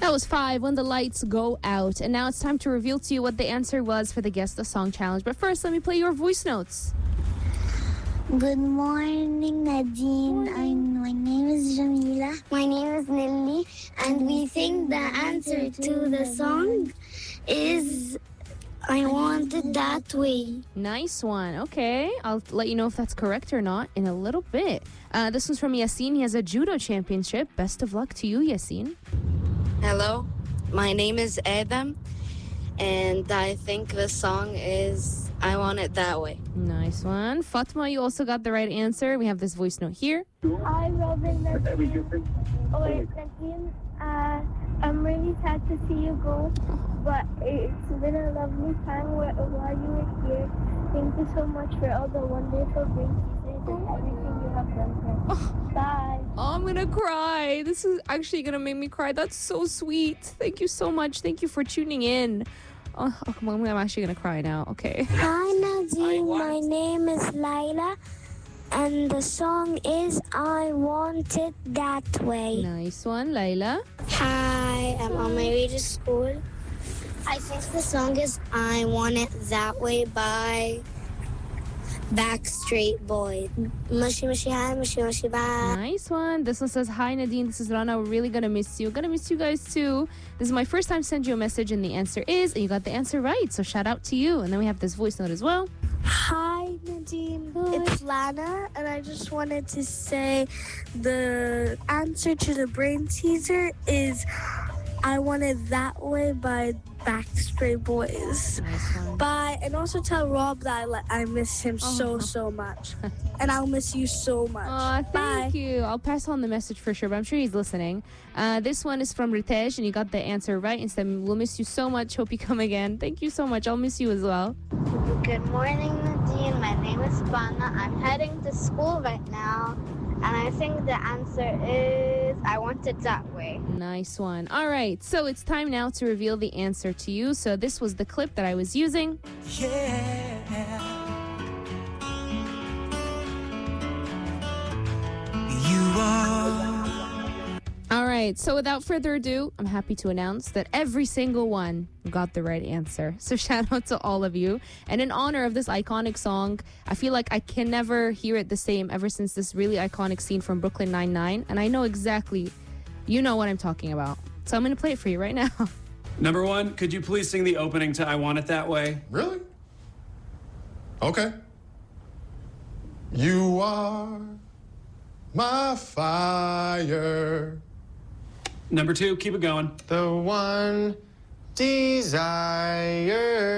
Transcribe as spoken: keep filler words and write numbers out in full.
That was five, When the Lights Go Out. And now it's time to reveal to you what the answer was for the Guess the Song challenge. But first, let me play your voice notes. Good morning, Nadine. I'm, my name is Jamila. My name is Lily. And we think the answer to the song is I Want It That Way. Nice one. Okay. I'll let you know if that's correct or not in a little bit. Uh, this one's from Yassine. He has a judo championship. Best of luck to you, Yassine. Hello, my name is Adam, and I think the song is I Want It That Way. Nice one. Fatma, you also got the right answer. We have this voice note here. Hi, Robin. Nadine. Oh, wait, Nadine. Uh, I'm really sad to see you go, but it's been a lovely time while you were here. Thank you so much for all the wonderful brain teasers and everything you have done for us. Bye. Oh, I'm gonna cry. This is actually gonna make me cry. That's so sweet. Thank you so much. Thank you for tuning in. Oh, oh come on. I'm actually gonna cry now. Okay. Hi, Nadine. My name is Laila. And the song is I Want It That Way. Nice one, Layla. Hi, I'm on my way to school. I think the song is I Want It That Way by Backstreet Boys. Mushy, mushy, hi, mushy, mushy, bye. Nice one. This one says, hi, Nadine. This is Rana. We're really going to miss you. Going to miss you guys, too. This is my first time sending you a message, and the answer is, and you got the answer right. So shout out to you. And then we have this voice note as well. Hi, Nadine. Hi. It's Lana, and I just wanted to say the answer to the brain teaser is I Want It That Way by Backstreet Boys. Nice one. Bye. And also tell Rob that I, li- I miss him Oh. so, so much. And I'll miss you so much. Aw, thank Bye. you. I'll pass on the message for sure, but I'm sure he's listening. Uh, this one is from Ritesh, and you got the answer right. And said, we'll miss you so much. Hope you come again. Thank you so much. I'll miss you as well. Good morning, Nadine. My name is Bana. I'm heading to school right now. And I think the answer is I Want It That Way. Nice one. All right, so it's time now to reveal the answer to you. So this was the clip that I was using. Yeah. You are. All right, so without further ado, I'm happy to announce that every single one got the right answer. So shout out to all of you. And in honor of this iconic song, I feel like I can never hear it the same ever since this really iconic scene from Brooklyn Nine-Nine. And I know exactly, you know what I'm talking about. So I'm going to play it for you right now. Number one, could you please sing the opening to I Want It That Way? Really? Okay. You are my fire. Number two, keep it going. The one desire